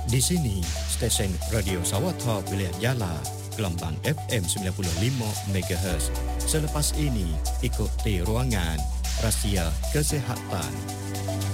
Di sini, stesen Radio Sawatha Wilayah Yala, gelombang FM 95 MHz. Selepas ini, ikuti ruangan Rahsia Kesihatan.